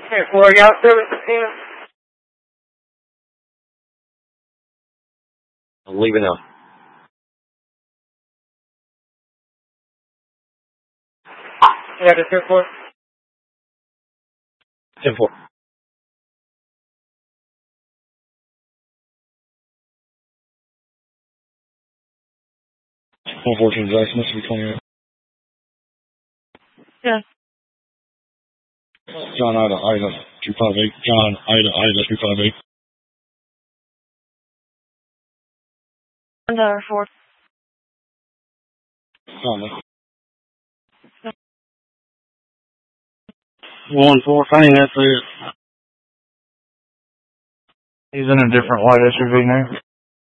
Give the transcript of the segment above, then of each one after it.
Okay, 4, y'all service Casino? I'm leaving now. Yeah, this is 4. 10-4. One 14 Jackson, must be 28. Yeah. John Ida, Ida, 258. John Ida, Ida, 258. Another 4. Conley. 1-4, Fanning, that's it. He's in a different white SUV now.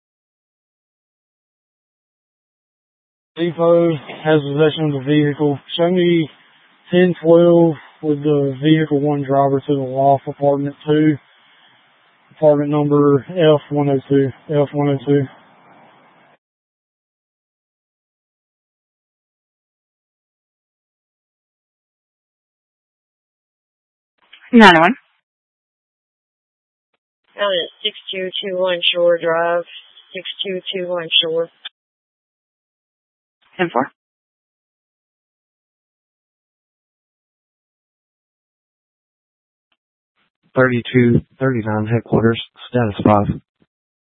Depot has possession of the vehicle. Show me 1012 with the vehicle 1 driver to the loft, apartment 2, apartment number F102, F102. Another one. 6221 Shore Drive, 6221 Shore. 10-4. 3239 headquarters, status 5.